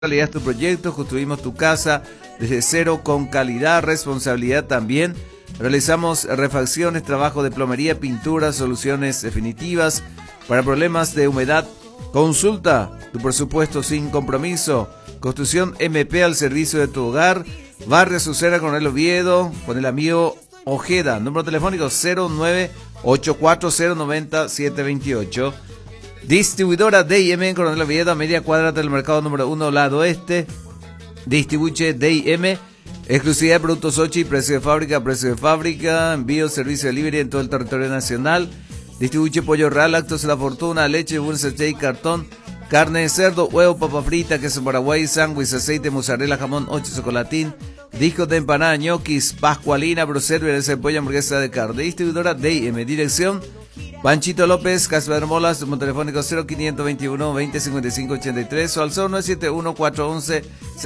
realidad tu proyecto, construimos tu casa desde cero con calidad, responsabilidad también. Realizamos refacciones, trabajo de plomería, pintura, soluciones definitivas para problemas de humedad. Consulta tu presupuesto sin compromiso. Construcción MP al servicio de tu hogar. Barrio Azucena, Coronel Oviedo, con el amigo Ojeda. Número telefónico 0984090728. Distribuidora D&M en Coronel Oviedo, a media cuadra del mercado número 1, lado este. Distribuye D&M, exclusividad de productos Ochi, precio de fábrica, envío, servicio de delivery en todo el territorio nacional. Distribuye pollo real, lácteos de la fortuna, leche, dulce y cartón, carne de cerdo, huevo, papa frita, queso paraguay, sándwich, aceite, mozzarella, jamón, ocho, chocolatín, discos de empanada, ñoquis, pascualina, broser, de pollo, hamburguesa de carne. Distribuidora D&M, dirección Panchito López, Casa de Molas, telefónico 0521 2055 83 o al 971 411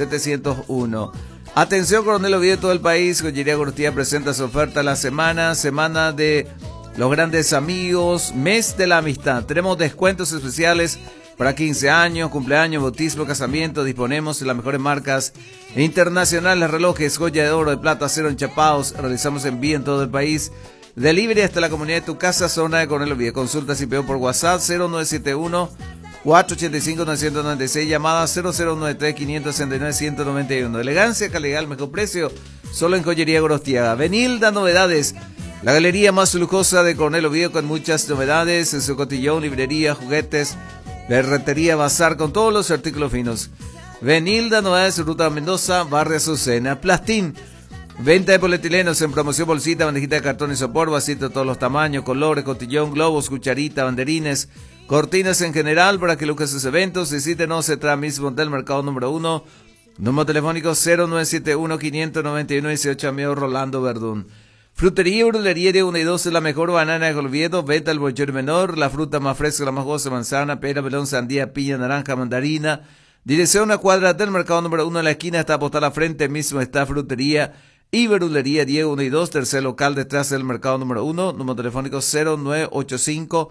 701. Atención, Coronel Oviedo, todo el país. Joyería Gorostía presenta su oferta la semana de los grandes amigos, mes de la amistad. Tenemos descuentos especiales para 15 años, cumpleaños, bautismo, casamiento. Disponemos de las mejores marcas internacionales, relojes, joya de oro, de plata, acero, enchapados. Realizamos envío en todo el país. Delivery hasta la comunidad de tu casa, zona de Coronel Oviedo. Consultas y peor por WhatsApp 0971 485 996, llamada 0093 569 191. Elegancia, calidad, el mejor precio, solo en Joyería Gorostiaga. Benilda Novedades, la galería más lujosa de Coronel Oviedo, con muchas novedades en su cotillón, librería, juguetes, ferretería, bazar con todos los artículos finos. Benilda Novedades, Ruta Mendoza, Barrio Azucena. Plastín, venta de polietilenos en promoción, bolsita, bandejita de cartón y sopor, vasito de todos los tamaños, colores, cotillón, globos, cucharita, banderines, cortinas en general para que luzcan sus eventos. Visítenos detrás mismo del mercado número 1, número telefónico 0971 591 18, amigo Rolando Verdún. Frutería y verdulería de 1 y 2 es la mejor banana de Oviedo, venta al bollo menor, la fruta más fresca, la más jugosa, manzana, pera, melón, sandía, piña, naranja, mandarina. Dirección a cuadra del mercado número 1, en la esquina está apostada frente mismo está Frutería y verdulería Diego 1 y 2, tercer local detrás del mercado número 1, número telefónico 0985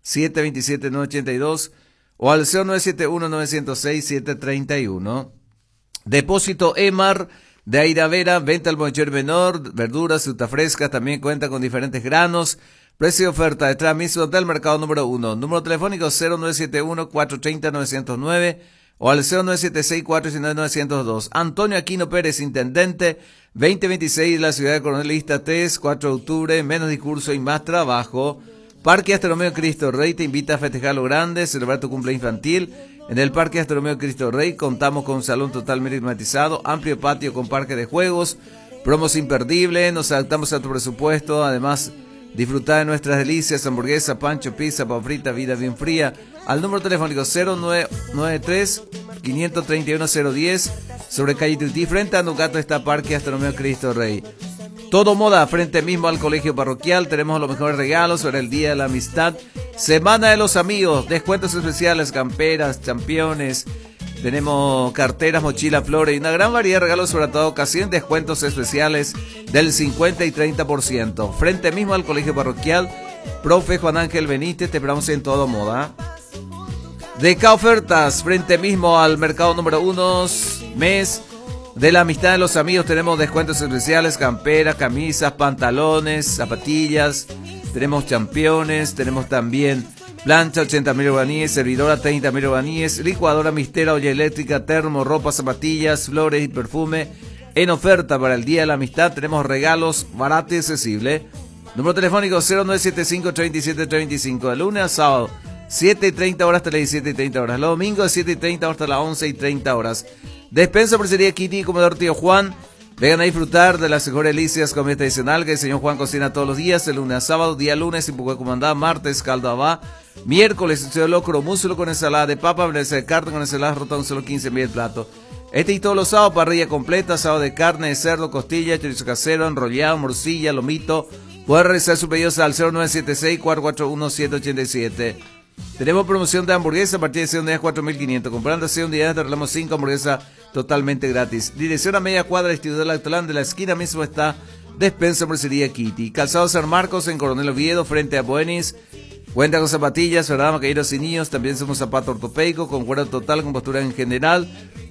727 982 o al 0971 906 731. Depósito Emar de Airavera, venta al monchero menor, verduras, fruta fresca, también cuenta con diferentes granos. Precio de oferta detrás mismo del mercado número 1, número telefónico 0971 430 909 o al 0976 419 902. Antonio Aquino Pérez, intendente 2026, la ciudad de Coronel, lista 3, 4 de octubre, menos discurso y más trabajo. Parque Astronomía Cristo Rey te invita a festejar lo grande, celebrar tu cumpleaños infantil. En el Parque Astronomía Cristo Rey contamos con un salón totalmente climatizado, amplio patio con parque de juegos, promos imperdibles, nos adaptamos a tu presupuesto, además disfrutar de nuestras delicias, hamburguesa, pancho, pizza, papa frita, vida bien fría, al número telefónico 0993 531 010, sobre calle Tutí, frente a Nugato está Parque Astronomía Cristo Rey. Todo moda, frente mismo al colegio parroquial, tenemos los mejores regalos sobre el Día de la Amistad, Semana de los Amigos, descuentos especiales, camperas, championes, tenemos carteras, mochilas, flores y una gran variedad de regalos sobre toda ocasión, descuentos especiales del 50 y 30%. Frente mismo al colegio parroquial, profe Juan Ángel Benítez, te esperamos en Todo Moda. Deca Ofertas, frente mismo al mercado número 1, mes de la amistad de los amigos, tenemos descuentos especiales, camperas, camisas, pantalones, zapatillas, tenemos championes, tenemos también plancha 80.000 guaraníes, servidora 30.000 guaraníes, licuadora mistera, olla eléctrica, termo, ropa, zapatillas, flores y perfume en oferta para el Día de la Amistad. Tenemos regalos baratos y accesibles. Número telefónico 0975 3735, de lunes a sábado 7:30 horas hasta las 17:30 horas, los domingos 7:30 hasta las 11:30 horas. Despensa Presería Kitty, comedor Tío Juan. Vengan a disfrutar de las mejores delicias, comida tradicional que el señor Juan cocina todos los días, de lunes a sábado, día lunes, poco de comandada, martes, caldo abá, miércoles, estudio de locro, músculo con ensalada de papa, veneza de carne con ensalada rota, un solo 15.000 el plato. Este y todos los sábados, parrilla completa, sábado de carne, de cerdo, costilla, chorizo casero, enrollado, morcilla, lomito. Puede realizar sus pedidos al 0976 441 787. Tenemos promoción de hamburguesa a partir de 6 unidades 4.500. Comprando 6 unidades te regalamos 5 hamburguesas totalmente gratis. Dirección a media cuadra, Instituto Electoral, de la esquina mismo está Despensa Mercería Kitty. Calzado San Marcos en Coronel Oviedo, frente a Buenis. Cuenta con zapatillas, verdad, macayeros y niños. También somos zapato ortopédico con cuerda total, con postura en general.